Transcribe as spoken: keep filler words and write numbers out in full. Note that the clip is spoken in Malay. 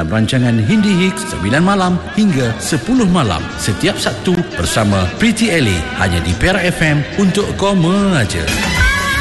dalam rancangan Hindi Hicks sembilan malam hingga sepuluh malam setiap Sabtu bersama Pretty Ellie hanya di Perak F M untuk koma aja.